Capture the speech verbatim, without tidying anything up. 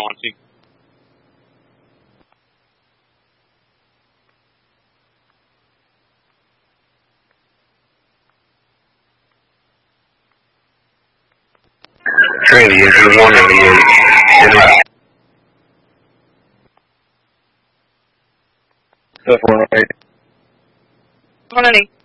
balancing. Trinity, engine one ninety-eight. Stuff one oh eight. one ninety.